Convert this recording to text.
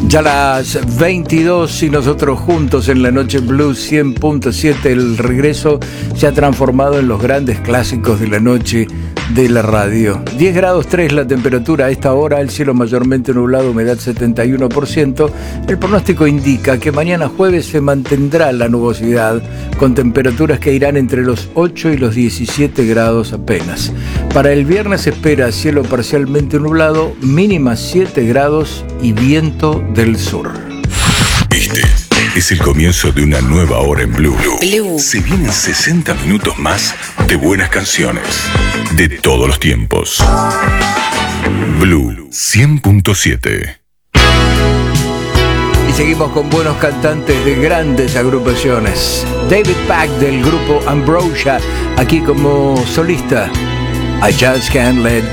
Ya las 22 y nosotros juntos en la noche Blues 100.7. El regreso se ha transformado en los grandes clásicos de la noche de la radio. 10 grados 3 la temperatura a esta hora, el cielo mayormente nublado, humedad 71%. El pronóstico indica que mañana jueves se mantendrá la nubosidad con temperaturas que irán entre los 8 y los 17 grados apenas. Para el viernes se espera cielo parcialmente nublado, mínima 7 grados y viento del sur. Este es el comienzo de una nueva hora en Blue. Se vienen 60 minutos más de buenas canciones de todos los tiempos. Blue 100.7. Y seguimos con buenos cantantes de grandes agrupaciones. David Pack del grupo Ambrosia, aquí como solista. I Just Can't Let